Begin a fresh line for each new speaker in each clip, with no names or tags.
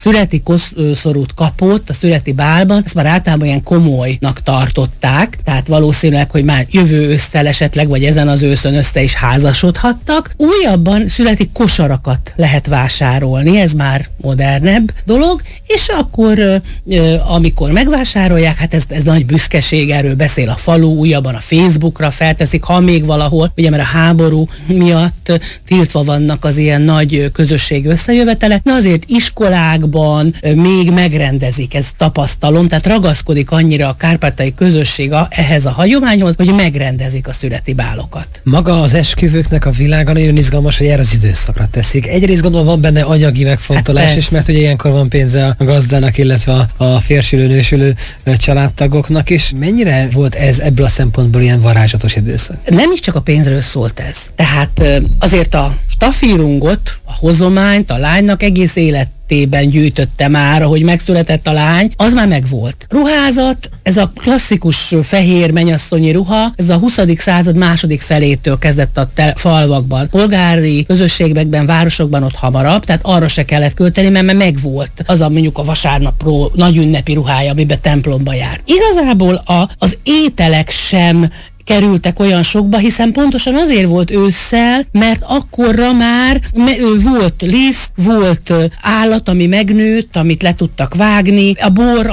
születi koszorút kapott a születi bálban, ezt már általában ilyen komolynak tartották, tehát valószínűleg, hogy már jövő ősszel esetleg, vagy ezen az őszön össze is házasodhattak. Újabban születi kosarakat lehet vásárolni, ez már modernebb dolog, és akkor, amikor megvásárolják, hát ez nagy büszkeség, erről beszél a falu, újabban a Facebookra felteszik, ha még valahol, ugye mert a háború miatt tiltva vannak az ilyen nagy közösség összejövetelek, na azért iskolákban még megrendezik, ez tapasztalom, tehát ragaszkodik annyira a kárpátaljai közösség ehhez a hagyományhoz, hogy megrendezik a születi bálokat.
Maga az esküvőknek a világa nagyon izgalmas, hogy erre az időszakra teszik. Egyrészt gondolom van benne anyagi megfontolás is, mert ugye ilyenkor van pénze a gazdának, illetve a férjülő, nősülő családtagoknak is. Mennyire volt ez ebből a szempontból ilyen varázslatos időszak? Nem
is csak a pénzről szólt ez. Tehát azért a stafírungot, a hozományt a lánynak egész életében gyűjtötte már, ahogy megszületett a lány, az már megvolt. Ruházat, ez a klasszikus fehér mennyasszonyi ruha, ez a 20. század második felétől kezdett a falvakban. Polgári közösségekben, városokban ott hamarabb, tehát arra se kellett költeni, mert megvolt az a mondjuk a vasárnapról nagy ünnepi ruhája, amiben templomba jár. Igazából az ételek sem kerültek olyan sokba, hiszen pontosan azért volt ősszel, mert akkorra már volt liszt, volt állat, ami megnőtt, amit le tudtak vágni, a bor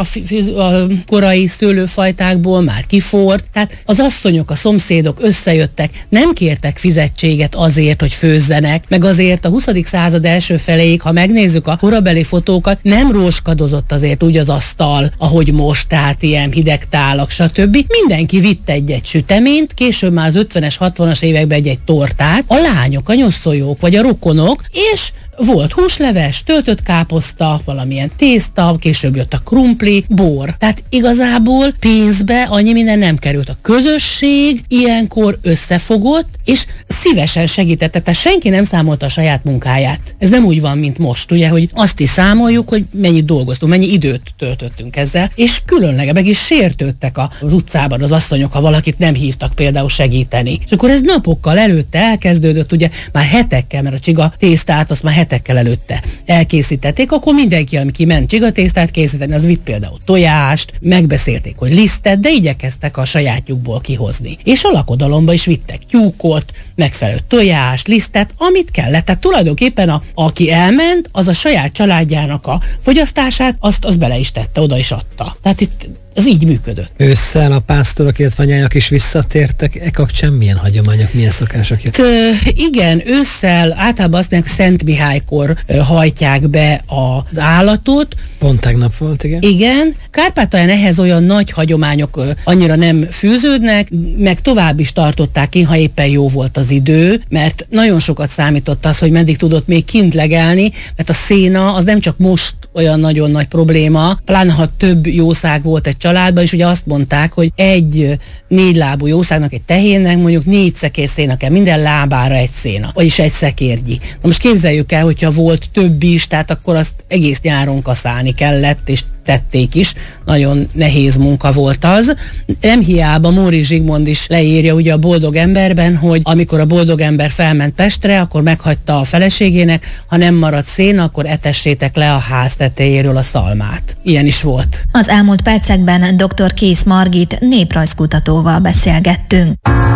a korai szőlőfajtákból már kiforrt, tehát az asszonyok, a szomszédok összejöttek, nem kértek fizetséget azért, hogy főzzenek, meg azért a 20. század első feléig, ha megnézzük a korabeli fotókat, nem róskadozott azért úgy az asztal, ahogy most, tehát ilyen hideg tálak, stb. Mindenki vitt egy süteményt, később már az 50-es, 60-as években egy tortát, a lányok, a nyoszoljók vagy a rokonok, és volt húsleves, töltött káposzta, valamilyen tészta, később jött a krumpli, bor. Tehát igazából pénzbe annyi minden nem került. A közösség ilyenkor összefogott, és szívesen segítette, tehát senki nem számolta a saját munkáját. Ez nem úgy van, mint most, ugye, hogy azt is számoljuk, hogy mennyit dolgoztunk, mennyi időt töltöttünk ezzel, és különleges, meg is sértődtek az utcában az asszonyok, ha valakit nem hívtak például segíteni. És akkor ez napokkal előtte elkezdődött, ugye már hetekkel, mert a csiga tésztát azt már hetekkel előtte elkészítették, akkor mindenki, aki ment csigatésztát készíteni, az vitt például tojást, megbeszélték, hogy lisztet, de igyekeztek a sajátjukból kihozni. És a lakodalomba is vittek tyúkot, megfelelő tojást, lisztet, amit kellett. Tehát tulajdonképpen aki elment, az a saját családjának a fogyasztását, azt bele is tette, oda is adta. Tehát itt ez így működött.
Ősszel a pásztorok, illetve anyányok is visszatértek, kapcsán milyen hagyományok, milyen szokások jöttek?
Igen, ősszel általában azt mondják, Szent Mihálykor hajtják be az állatot.
Pont tegnap volt, igen.
Igen. Kárpátalján ehhez olyan nagy hagyományok annyira nem fűződnek, meg tovább is tartották ki, ha éppen jó volt az idő, mert nagyon sokat számított az, hogy meddig tudott még kint legelni, mert a széna az nem csak most olyan nagyon nagy probléma, pláne ha több jószág volt egy családban, és ugye azt mondták, hogy egy 4 lábú jószágnak, egy tehénnek mondjuk 4 szekér széna kell, minden lábára egy széna, vagyis egy szekérnyi. Na most képzeljük el, hogyha volt több is, tehát akkor azt egész nyáron kaszálni kellett, és tették is. Nagyon nehéz munka volt az. Nem hiába Móricz Zsigmond is leírja ugye a Boldog emberben, hogy amikor a boldog ember felment Pestre, akkor meghagyta a feleségének, ha nem maradt szén, akkor etessétek le a ház tetejéről a szalmát. Ilyen is volt.
Az elmúlt percekben dr. Kész Margit néprajzkutatóval beszélgettünk.